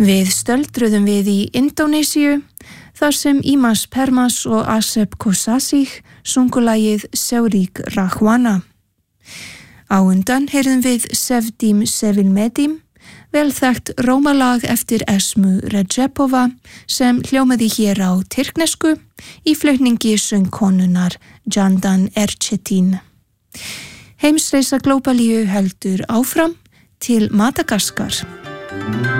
Við stöldruðum við í Indónesíu, þar sem Imas Permas og Asep Kosasih sungu lagið Seurik Rahwana. Á undan heyrðum við Sevdim Sevilmedim, vel þekkt rómalag eftir Esmu Redžepova sem hljómaði hér á tyrknesku í flutningi söngkonunnar Candan Erçetin. Heimsreisa Glóbalíu heldur áfram til Madagaskar.